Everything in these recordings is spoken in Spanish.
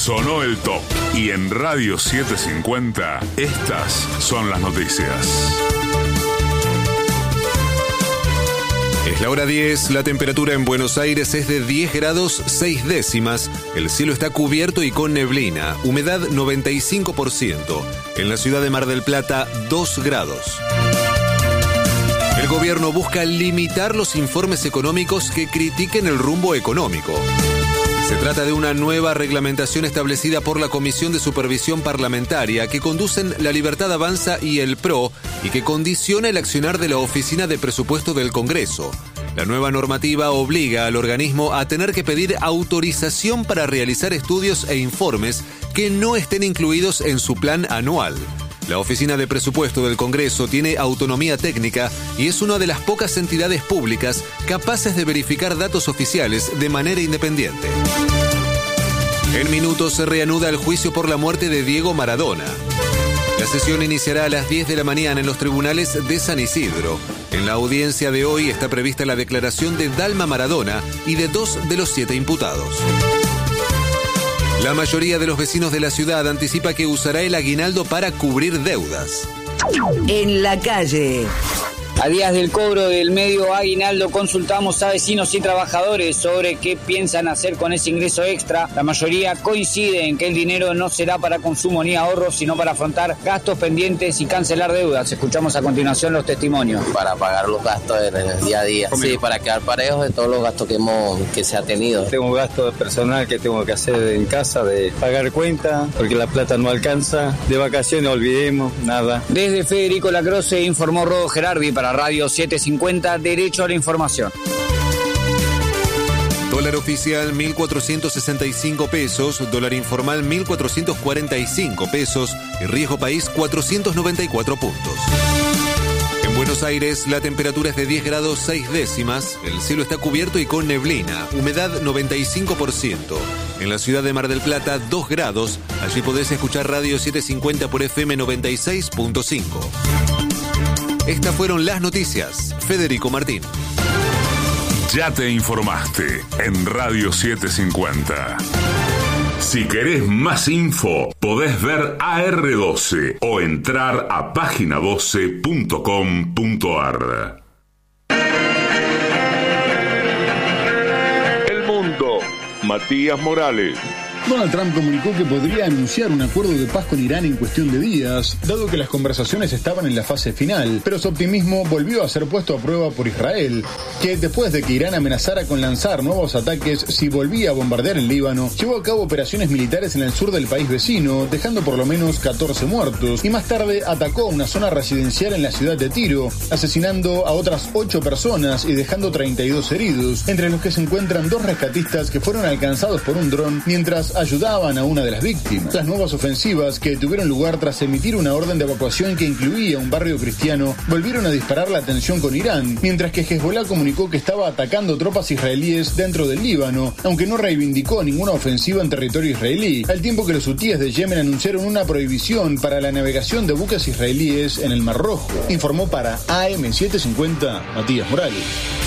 Sonó el top. Y en Radio 750, estas son las noticias. Es la hora 10, la temperatura en Buenos Aires es de 10 grados 6 décimas, el cielo está cubierto y con neblina, humedad 95%, en la ciudad de Mar del Plata 2 grados. El gobierno busca limitar los informes económicos que critiquen el rumbo económico. Se trata de una nueva reglamentación establecida por la Comisión de Supervisión Parlamentaria que conducen La Libertad Avanza y el PRO y que condiciona el accionar de la Oficina de Presupuesto del Congreso. La nueva normativa obliga al organismo a tener que pedir autorización para realizar estudios e informes que no estén incluidos en su plan anual. La Oficina de Presupuesto del Congreso tiene autonomía técnica y es una de las pocas entidades públicas capaces de verificar datos oficiales de manera independiente. En minutos se reanuda el juicio por la muerte de Diego Maradona. La sesión iniciará a las 10 de la mañana en los tribunales de San Isidro. En la audiencia de hoy está prevista la declaración de Dalma Maradona y de 2 de los 7 imputados. La mayoría de los vecinos de la ciudad anticipa que usará el aguinaldo para cubrir deudas. En la calle. A días del cobro del medio aguinaldo consultamos a vecinos y trabajadores sobre qué piensan hacer con ese ingreso extra. La mayoría coincide en que el dinero no será para consumo ni ahorros, sino para afrontar gastos pendientes y cancelar deudas. Escuchamos a continuación los testimonios. Para pagar los gastos en el día a día. Sí, para quedar parejos de todos los gastos que se ha tenido. Tengo gastos personal que tengo que hacer en casa, de pagar cuenta, porque la plata no alcanza. De vacaciones olvidemos, nada. Desde Federico Lacroce informó Rodo Gerardi para Radio 750, Derecho a la Información. Dólar oficial 1.465 pesos, dólar informal 1.445 pesos y riesgo país 494 puntos. En Buenos Aires la temperatura es de 10 grados 6 décimas, el cielo está cubierto y con neblina, humedad 95%. En la ciudad de Mar del Plata 2 grados, allí podés escuchar Radio 750 por FM 96.5. Estas fueron las noticias. Federico Martín. Ya te informaste en Radio 750. Si querés más info, podés ver AR12 o entrar a página12.com.ar. El mundo. Matías Morales. Donald Trump comunicó que podría anunciar un acuerdo de paz con Irán en cuestión de días, dado que las conversaciones estaban en la fase final, pero su optimismo volvió a ser puesto a prueba por Israel, que después de que Irán amenazara con lanzar nuevos ataques si volvía a bombardear el Líbano, llevó a cabo operaciones militares en el sur del país vecino, dejando por lo menos 14 muertos, y más tarde atacó una zona residencial en la ciudad de Tiro, asesinando a otras 8 personas y dejando 32 heridos, entre los que se encuentran 2 rescatistas que fueron alcanzados por un dron mientras ayudaban a una de las víctimas. Las nuevas ofensivas que tuvieron lugar tras emitir una orden de evacuación que incluía un barrio cristiano volvieron a disparar la tensión con Irán, mientras que Hezbollah comunicó que estaba atacando tropas israelíes dentro del Líbano, aunque no reivindicó ninguna ofensiva en territorio israelí, al tiempo que los hutíes de Yemen anunciaron una prohibición para la navegación de buques israelíes en el Mar Rojo. Informó para AM750 Matías Morales.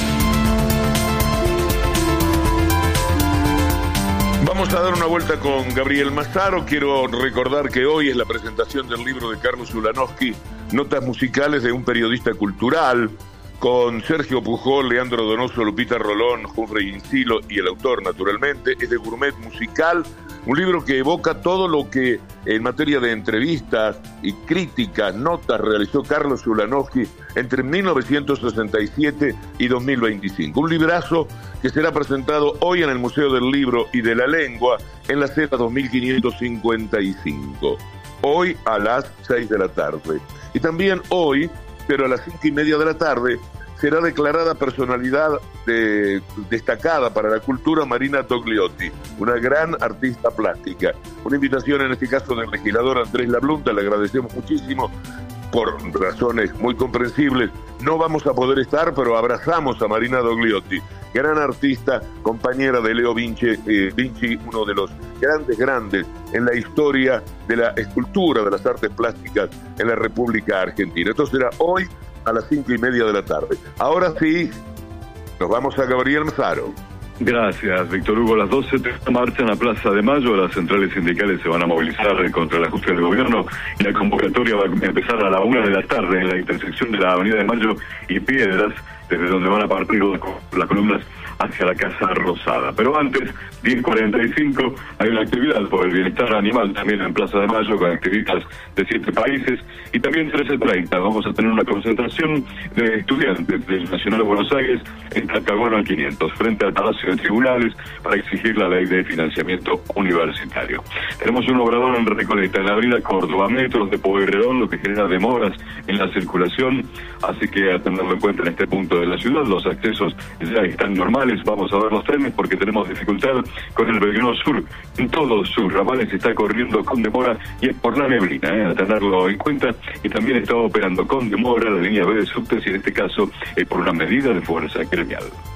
Vamos a dar una vuelta con Gabriel Mazaro. Quiero recordar que hoy es la presentación del libro de Carlos Ulanowski, Notas musicales de un periodista cultural, con Sergio Pujol, Leandro Donoso, Lupita Rolón, Humphrey Insilo y el autor, naturalmente. Es de gourmet musical, un libro que evoca todo lo que en materia de entrevistas y críticas, notas, realizó Carlos Ulanowski entre 1967 y 2025. Un librazo que será presentado hoy en el Museo del Libro y de la Lengua en la Cera 2555. Hoy a las 6 de la tarde. Y también hoy, pero a las 5:30 de la tarde, será declarada personalidad destacada para la cultura Marina Togliotti, una gran artista plástica. Una invitación en este caso del legislador Andrés Lablunta, le agradecemos muchísimo. Por razones muy comprensibles, no vamos a poder estar, pero abrazamos a Marina Togliotti, gran artista, compañera de Leo Vinci, uno de los grandes en la historia de la escultura, de las artes plásticas en la República Argentina. Esto será hoy a las 5:30 de la tarde. Ahora sí, nos vamos a Gabriel Mazaro. Gracias, Víctor Hugo. Las 12 marcha en la Plaza de Mayo. Las centrales sindicales se van a movilizar contra el ajuste del gobierno y la convocatoria va a empezar a la 1 de la tarde en la intersección de la Avenida de Mayo y Piedras, desde donde van a partir las columnas hacia la Casa Rosada. Pero antes, 10:45, hay una actividad por el bienestar animal también en Plaza de Mayo con activistas de 7 países, y también 13:30 vamos a tener una concentración de estudiantes del Nacional de Buenos Aires en Talcahuano al 500, frente al Palacio de Tribunales, para exigir la ley de financiamiento universitario. Tenemos un obrador en Recoleta, en la avenida Córdoba, metros de Pueyrredón, lo que genera demoras en la circulación, así que a tenerlo en cuenta en este punto de la ciudad. Los accesos ya están normales. Vamos a ver los trenes porque tenemos dificultad con el Belgrano Sur. En todos sus ramales está corriendo con demora y es por la neblina, a tenerlo en cuenta. Y también está operando con demora la línea B de subtes, y en este caso por una medida de fuerza gremial.